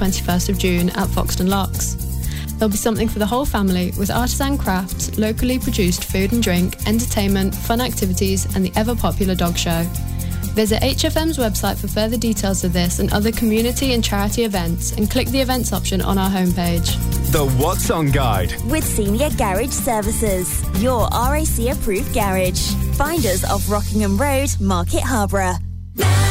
21st of June at Foxton Locks. There'll be something for the whole family with artisan crafts, locally produced food and drink, entertainment, fun activities and the ever-popular dog show. Visit HFM's website for further details of this and other community and charity events and click the events option on our homepage. The What's On Guide with Senior Garage Services, your RAC approved garage. Find us off Rockingham Road, Market Harborough.